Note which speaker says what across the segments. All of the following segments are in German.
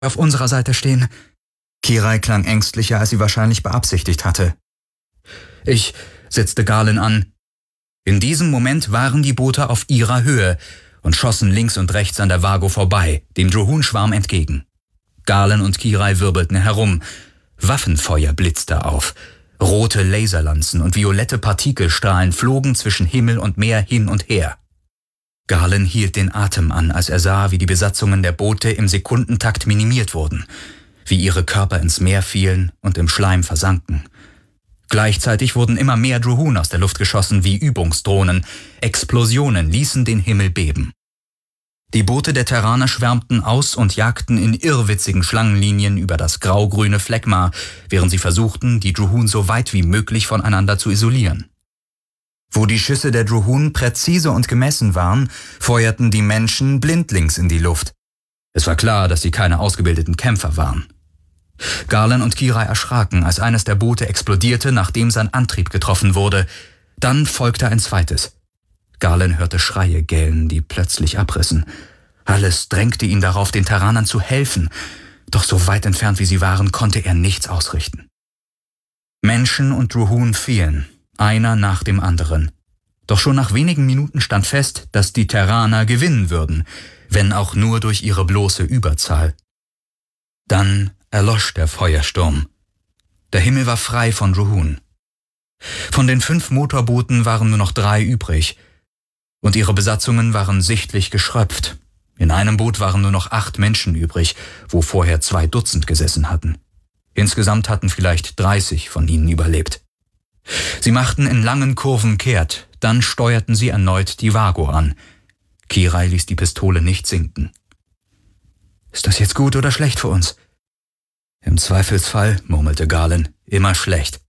Speaker 1: auf unserer Seite stehen. Kirai klang ängstlicher, als sie wahrscheinlich beabsichtigt hatte. Ich setzte Galen an. In diesem Moment waren die Boote auf ihrer Höhe und schossen links und rechts an der Vago vorbei, dem Drohun-Schwarm entgegen. Galen und Kirai wirbelten herum. Waffenfeuer blitzte auf. Rote Laserlanzen und violette Partikelstrahlen flogen zwischen Himmel und Meer hin und her. Galen hielt den Atem an, als er sah, wie die Besatzungen der Boote im Sekundentakt minimiert wurden, wie ihre Körper ins Meer fielen und im Schleim versanken. Gleichzeitig wurden immer mehr Drohun aus der Luft geschossen wie Übungsdrohnen. Explosionen ließen den Himmel beben. Die Boote der Terraner schwärmten aus und jagten in irrwitzigen Schlangenlinien über das grau-grüne Phlegma, während sie versuchten, die Drohun so weit wie möglich voneinander zu isolieren. Wo die Schüsse der Drohun präzise und gemessen waren, feuerten die Menschen blindlings in die Luft. Es war klar, dass sie keine ausgebildeten Kämpfer waren. Galen und Kirai erschraken, als eines der Boote explodierte, nachdem sein Antrieb getroffen wurde. Dann folgte ein zweites. Galen hörte Schreie gellen, die plötzlich abrissen. Alles drängte ihn darauf, den Terranern zu helfen, doch so weit entfernt wie sie waren, konnte er nichts ausrichten. Menschen und Drohun fielen, einer nach dem anderen. Doch schon nach wenigen Minuten stand fest, dass die Terraner gewinnen würden, wenn auch nur durch ihre bloße Überzahl. Dann erlosch der Feuersturm. Der Himmel war frei von Drohun. Von den 5 Motorbooten waren nur noch 3 übrig, und ihre Besatzungen waren sichtlich geschröpft. In einem Boot waren nur noch 8 Menschen übrig, wo vorher 2 Dutzend gesessen hatten. Insgesamt hatten vielleicht 30 von ihnen überlebt. Sie machten in langen Kurven kehrt, dann steuerten sie erneut die Vago an. Kirai ließ die Pistole nicht sinken. »Ist das jetzt gut oder schlecht für uns?« »Im Zweifelsfall«, murmelte Galen, »immer schlecht.«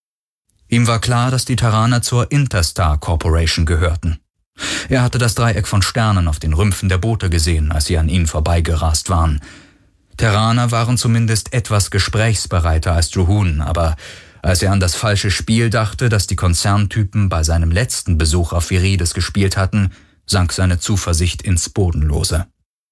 Speaker 1: Ihm war klar, dass die Terraner zur Interstar Corporation gehörten. Er hatte das Dreieck von Sternen auf den Rümpfen der Boote gesehen, als sie an ihnen vorbeigerast waren. Terraner waren zumindest etwas gesprächsbereiter als Drohun, aber als er an das falsche Spiel dachte, das die Konzerntypen bei seinem letzten Besuch auf Virides gespielt hatten, sank seine Zuversicht ins Bodenlose.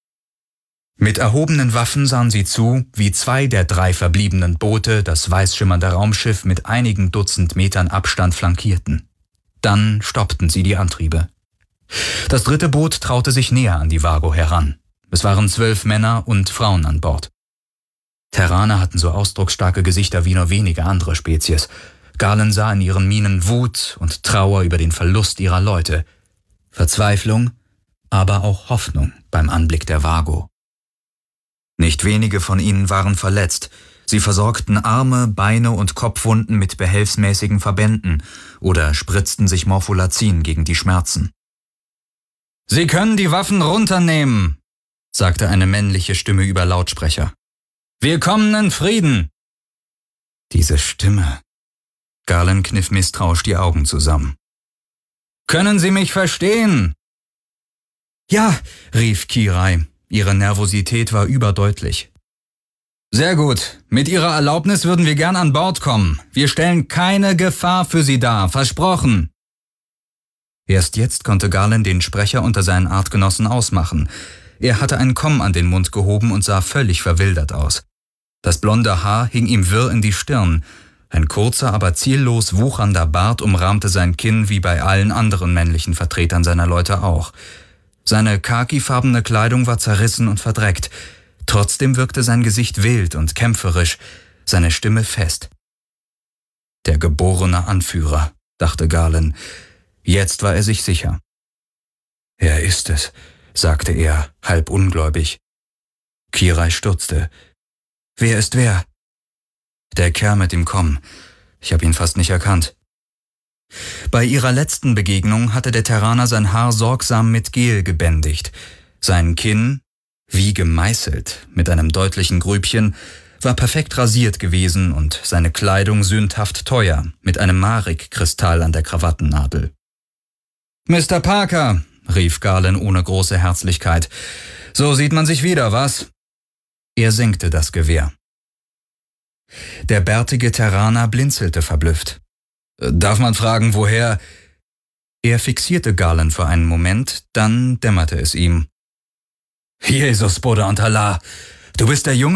Speaker 1: Mit erhobenen Waffen sahen sie zu, wie 2 der 3 verbliebenen Boote das weißschimmernde Raumschiff mit einigen Dutzend Metern Abstand flankierten. Dann stoppten sie die Antriebe. Das 3. Boot traute sich näher an die Vago heran. Es waren 12 Männer und Frauen an Bord. Terraner hatten so ausdrucksstarke Gesichter wie nur wenige andere Spezies. Galen sah in ihren Mienen Wut und Trauer über den Verlust ihrer Leute, Verzweiflung, aber auch Hoffnung beim Anblick der Vago. Nicht wenige von ihnen waren verletzt. Sie versorgten Arme, Beine und Kopfwunden mit behelfsmäßigen Verbänden oder spritzten sich Morpholazin gegen die Schmerzen. »Sie können die Waffen runternehmen«, sagte eine männliche Stimme über Lautsprecher. »Wir kommen in Frieden.« Diese Stimme. Galen kniff misstrauisch die Augen zusammen. »Können Sie mich verstehen?« »Ja«, rief Kirai. Ihre Nervosität war überdeutlich. »Sehr gut. Mit Ihrer Erlaubnis würden wir gern an Bord kommen. Wir stellen keine Gefahr für Sie dar, versprochen.« Erst jetzt konnte Galen den Sprecher unter seinen Artgenossen ausmachen. Er hatte ein Komm an den Mund gehoben und sah völlig verwildert aus. Das blonde Haar hing ihm wirr in die Stirn. Ein kurzer, aber ziellos wuchernder Bart umrahmte sein Kinn wie bei allen anderen männlichen Vertretern seiner Leute auch. Seine khakifarbene Kleidung war zerrissen und verdreckt. Trotzdem wirkte sein Gesicht wild und kämpferisch, seine Stimme fest. Der geborene Anführer, dachte Galen. Jetzt war er sich sicher. »Er ist es«, sagte er, halb ungläubig. Kirai stutzte. »Wer ist wer?« »Der Kerl mit dem Komm. Ich habe ihn fast nicht erkannt.« Bei ihrer letzten Begegnung hatte der Terraner sein Haar sorgsam mit Gel gebändigt. Sein Kinn, wie gemeißelt, mit einem deutlichen Grübchen, war perfekt rasiert gewesen und seine Kleidung sündhaft teuer, mit einem Marek-Kristall an der Krawattennadel. »Mr. Parker«, rief Galen ohne große Herzlichkeit, »so sieht man sich wieder, was?« Er senkte das Gewehr. Der bärtige Terraner blinzelte verblüfft. »Darf man fragen, woher?« Er fixierte Galen für einen Moment, dann dämmerte es ihm. »Jesus, Buddha und Allah, Du bist der Junge